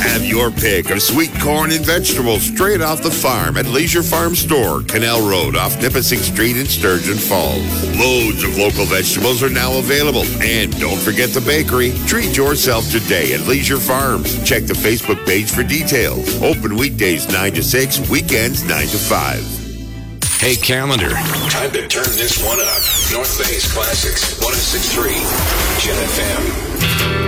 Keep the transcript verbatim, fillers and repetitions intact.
Have your pick of sweet corn and vegetables straight off the farm at Leisure Farm Store, Canal Road off Nipissing Street in Sturgeon Falls. Loads of local vegetables are now available. And don't forget the bakery. Treat yourself today at Leisure Farms. Check the Facebook page for details. Open weekdays nine to six, weekends nine to five. Hey, calendar. Time to turn this one up. North Bay's Classics, one oh six point three, Jet F M.